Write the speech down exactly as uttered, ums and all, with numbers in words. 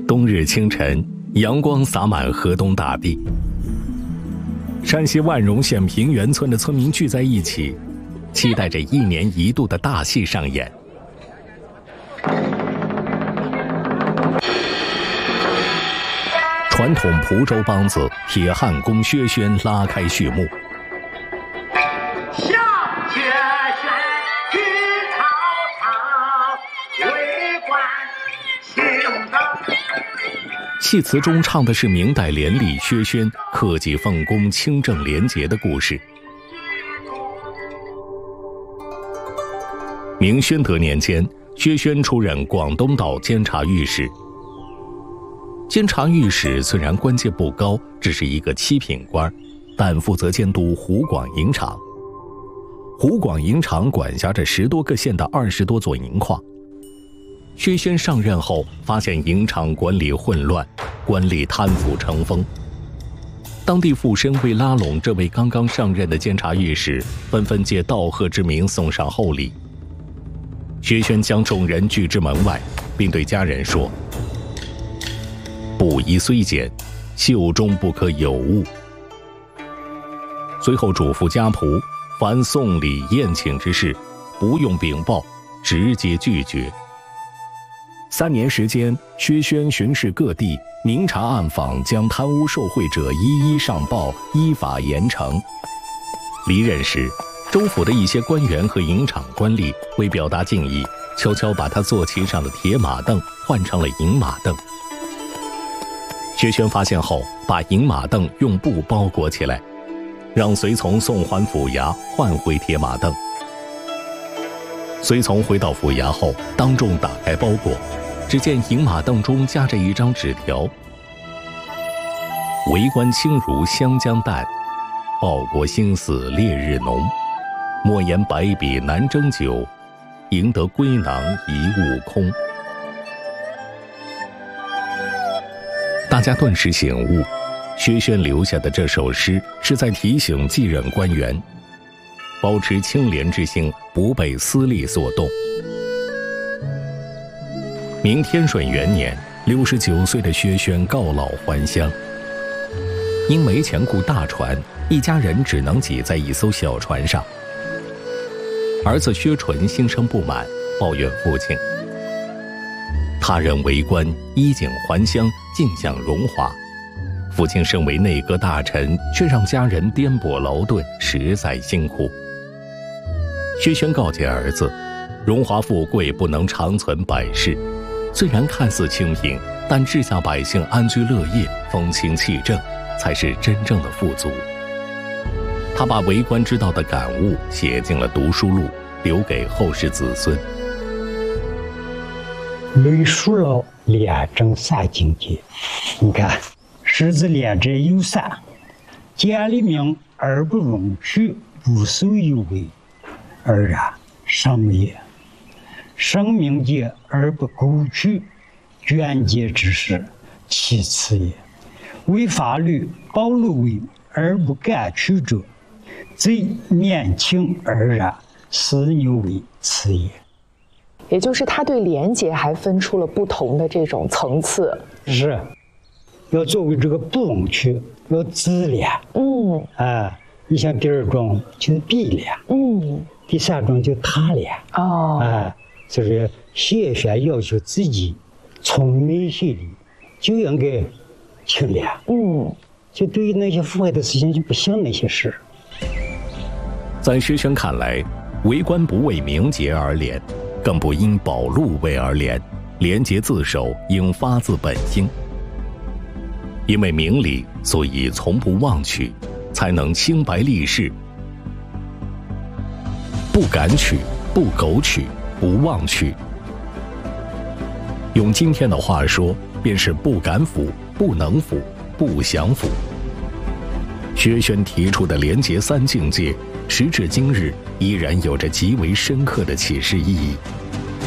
冬日清晨，阳光洒满河东大地。山西万荣县平原村的村民聚在一起，期待着一年一度的大戏上演。传统蒲州梆子铁汉宫薛轩拉开序幕。 向薛轩举朝唱，为官行政。 戏词中唱的是明代廉吏薛轩克己奉公、清正廉洁的故事。明宣德年间，薛轩出任广东道监察御史。监察御史虽然官阶不高，只是一个七品官，但负责监督湖广银厂。湖广银厂管辖着十多个县的二十多座银矿。薛轩上任后，发现银厂管理混乱，官吏贪腐成风。当地富绅为拉拢这位刚刚上任的监察御史，纷纷借道贺之名送上厚礼。薛轩将众人拒之门外，并对家人说：“布衣虽简，袖中不可有物。”随后嘱咐家仆，凡送礼宴请之事，不用禀报，直接拒绝。三年时间，薛轩巡视各地，明察暗访，将贪污受贿者一一上报，依法严惩。离任时，州府的一些官员和银厂官吏为表达敬意，悄悄把他坐骑上的铁马凳换成了银马凳。薛轩发现后，把银马凳用布包裹起来，让随从送还府衙，换回铁马凳。随从回到府衙后，当众打开包裹，只见银马凳中夹着一张纸条：“为官清如湘江淡，报国心似烈日浓。莫言百比难征九，赢得归囊一物空。”大家顿时醒悟，薛轩留下的这首诗是在提醒继任官员，保持清廉之心，不被私利所动。明天顺元年，六十九岁的薛轩告老还乡。因没钱雇大船，一家人只能挤在一艘小船上。儿子薛纯心生不满，抱怨父亲：“他人为官，衣锦还乡，尽享荣华，父亲身为内阁大臣，却让家人颠簸劳顿，实在辛苦。”薛轩告诫儿子，荣华富贵不能长存百世，虽然看似清贫，但治下百姓安居乐业，风清气正，才是真正的富足。他把为官之道的感悟写进了读书录，留给后世子孙。 论述了廉政三境界，你看，狮子廉者有三：见利名而不容取，不受有为，而然上也；生命节而不苟取，捐节之事，其次也；为法律保路为而不敢取者，贼年轻而然，私牛为次也。 也就是他对廉洁还分出了不同的这种层次， 是要作为这个不容取，要自廉。 嗯， 啊，你像第二种就是必廉， 嗯， 第三种就他廉。 哦， 啊，就是薛轩要求自己从内心里就应该清廉。嗯，就对于那些腐败的事情就不想那些事。 在薛轩看来，为官不为名节而廉，更不因保路为而廉，廉洁自守应发自本心。因为明理，所以从不妄取，才能清白立世。不敢取，不苟取，不妄取。用今天的话说，便是不敢腐，不能腐，不想腐。薛轩提出的廉洁三境界，时至今日依然有着极为深刻的启示意义。